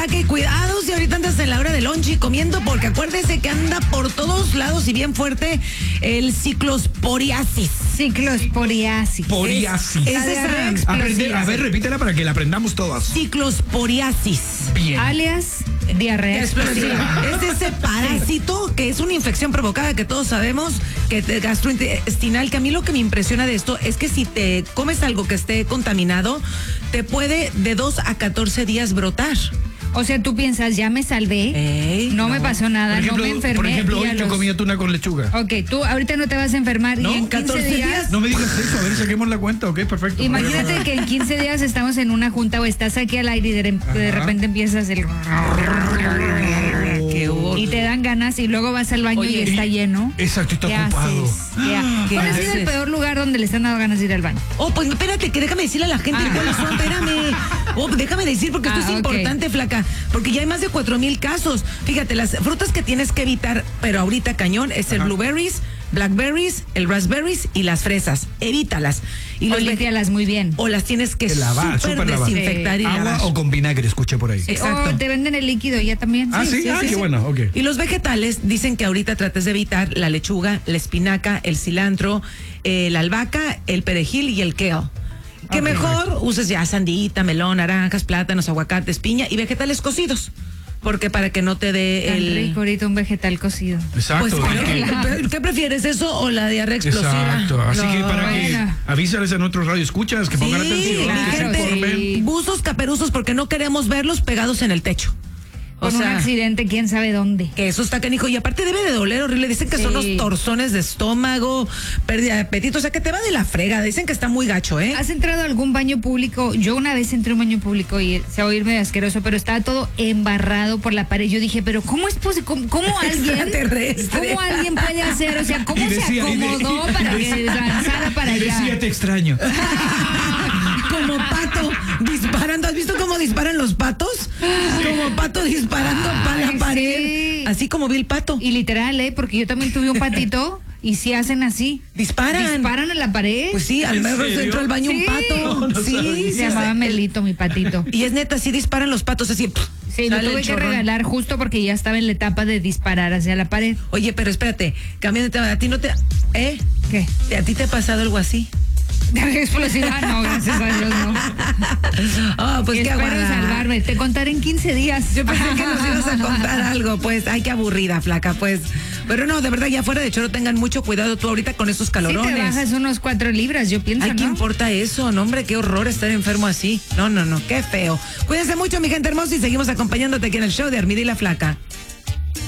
flaca, y cuidado si ahorita andas en la hora de lunch y comiendo, porque acuérdese que anda por todos lados y bien fuerte el ciclosporiasis. Ciclosporiasis. Poriasis. Es esa. A ver, repítela para que la aprendamos todas. Ciclosporiasis. Bien. Alias diarrea explosiva. Es ese parásito que es una infección provocada que todos sabemos, que gastrointestinal, que a mí lo que me impresiona de esto es que si te comes algo que esté contaminado, te puede de 2 a 14 días brotar. O sea, tú piensas, ya me salvé, no me pasó nada, no me enfermé. Por ejemplo, y hoy yo comí tuna con lechuga. Ok, tú ahorita no te vas a enfermar ¿No? y en 14 días. No me digas eso, a ver, saquemos la cuenta, ok, perfecto. Imagínate que en 15 días estamos en una junta o estás aquí al aire y de repente empiezas el... Y te dan ganas y luego vas al baño y está lleno. Exacto, está ¿Qué ocupado. haces? ¿Cuál ha sido el peor lugar donde les han dado ganas de ir al baño? Oh, pues espérate, que déjame decirle a la gente cuáles son, espérame. Oh, déjame decir, porque esto es importante, flaca, porque ya hay más de 4,000 casos. Fíjate, las frutas que tienes que evitar, pero ahorita cañón, es el blueberries, blackberries, el raspberries y las fresas. Evítalas. Y límpialas muy bien. O las tienes que lavar, súper desinfectar y agua lavar. o con vinagre, escuché por ahí. Exacto. O te venden el líquido ya también. Sí, qué bueno, ok. Y los vegetales dicen que ahorita trates de evitar la lechuga, la espinaca, el cilantro, la albahaca, el perejil y el kale. Que mejor uses ya sandita, melón, naranjas, plátanos, aguacates, piña y vegetales cocidos. Porque para que no te dé Tan rico ahorita un vegetal cocido. Exacto. Pues, ¿qué prefieres, eso o la diarrea explosiva? Exacto. Así que para que avísales a nuestros radioescuchas que pongan atención, mi que se gente, informen. buzos caperuzos, porque no queremos verlos pegados en el techo. Con un accidente, quién sabe dónde. Que eso está canijo. Y aparte debe de doler horrible. Dicen que son los torzones de estómago, pérdida de apetito. O sea, que te va de la frega. Dicen que está muy gacho, ¿eh? ¿Has entrado a algún baño público? Yo una vez entré a un baño público y se va a oír medio asqueroso, pero estaba todo embarrado por la pared. Yo dije, pero ¿cómo es posible? ¿Cómo alguien puede hacer? O sea, ¿cómo se acomodó para que lanzara para allá? Decía, te extraño. Como pato disparando. ¿Has visto cómo disparan los patos? Como pato disparando para la pared. Sí. Así como vi el pato. Y literal, porque yo también tuve un patito y sí hacen así. Disparan a la pared. Pues sí, al menos dentro del baño un pato. Sí, se llamaba Melito, mi patito. Y es neta, sí disparan los patos así. Sí, lo tuve que regalar justo porque ya estaba en la etapa de disparar hacia la pared. Oye, pero espérate, cambiando de tema, a ti no te... ¿Qué? ¿A ti te ha pasado algo así? Explosiva, no, gracias a Dios, no. Pues qué espero aguada. salvarme, te contaré en 15 días. Yo pensé que nos ibas a contar algo, pues, ay, qué aburrida, flaca, pues. Pero no, de verdad, ya fuera de choro, tengan mucho cuidado tú ahorita con estos calorones. Si te bajas unos 4 libras, yo pienso, ay, ¿qué importa eso? No, hombre, qué horror estar enfermo así. No, qué feo. Cuídense mucho, mi gente hermosa, y seguimos acompañándote aquí en el show de Armida y la Flaca.